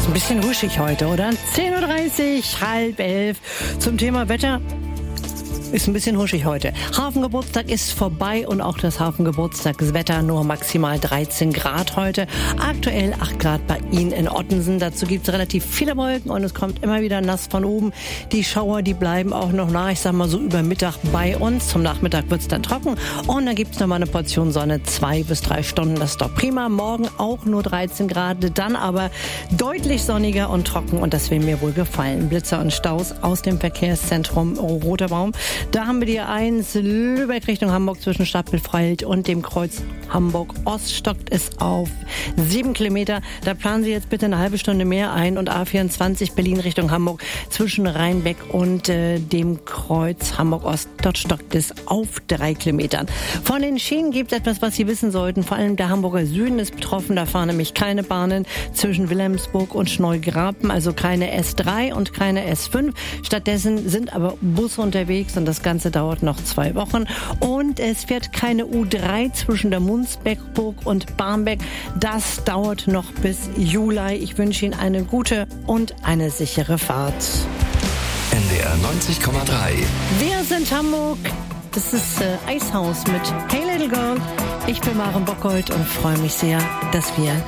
Ein bisschen huschig heute, oder? 10.30 Uhr, halb 11. Zum Thema Wetter. Ist ein bisschen huschig heute. Hafengeburtstag ist vorbei und auch das Hafengeburtstagswetter, nur maximal 13 Grad heute. Aktuell 8 Grad bei Ihnen in Ottensen. Dazu gibt es relativ viele Wolken und es kommt immer wieder nass von oben. Die Schauer, die bleiben auch noch nah, ich sag mal so über Mittag bei uns. Zum Nachmittag wird es dann trocken und dann gibt es nochmal eine Portion Sonne, 2 bis 3 Stunden. Das ist doch prima. Morgen auch nur 13 Grad, dann aber deutlich sonniger und trocken und das will mir wohl gefallen. Blitzer und Staus aus dem Verkehrszentrum Roter Baum. Da haben wir die A1 Lübeck Richtung Hamburg zwischen Stadtbildfeld und dem Kreuz Hamburg Ost stockt es auf 7 Kilometer. Da planen Sie jetzt bitte eine halbe Stunde mehr ein und A24 Berlin Richtung Hamburg zwischen Rheinbeck und dem Kreuz Hamburg Ost. Dort stockt es auf 3 Kilometern. Von den Schienen gibt es etwas, was Sie wissen sollten. Vor allem der Hamburger Süden ist betroffen. Da fahren nämlich keine Bahnen zwischen Wilhelmsburg und Schneugrapen, also keine S3 und keine S5. Stattdessen sind aber Busse unterwegs und das Ganze dauert noch 2 Wochen. Und es fährt keine U3 zwischen der Munzburg und Barmbek. Das dauert noch bis Juli. Ich wünsche Ihnen eine gute und eine sichere Fahrt. NDR 90,3. Wir sind Hamburg. Das ist Eishaus mit Hey Little Girl. Ich bin Maren Bockholt und freue mich sehr, dass wir